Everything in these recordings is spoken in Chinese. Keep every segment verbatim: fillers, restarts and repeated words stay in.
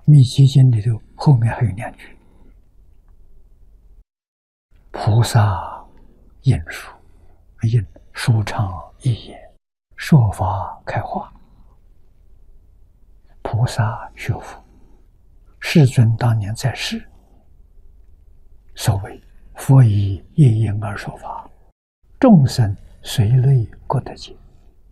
密集经里头后面还有两句：菩萨应书，应舒畅易言，说法开化。菩萨学佛，世尊当年在世，所谓佛以一因而说法，众生随类各得解。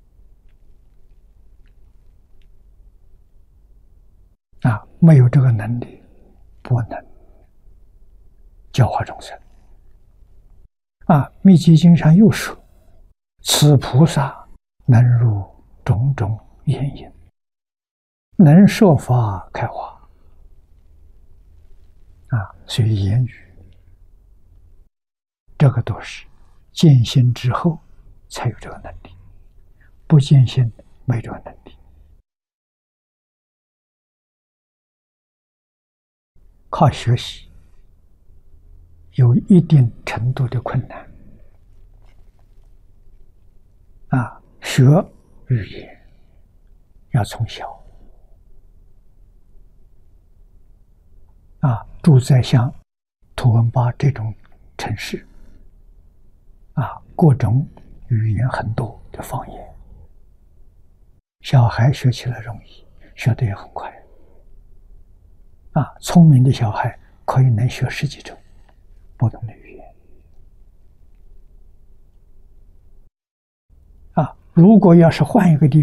啊，没有这个能力，不能教化众生。啊，密集经上又说：此菩萨能入种种言因，能说法开化。啊，所以言语这个都是见性之后才有这个能力，不见性没这个能力。靠学习有一定程度的困难。啊，学语言要从小。啊，住在像图文巴这种城市，啊，各种语言很多的方言，小孩学起来容易，学得也很快。啊，聪明的小孩可以能学十几种不同的语言。啊，如果要是换一个地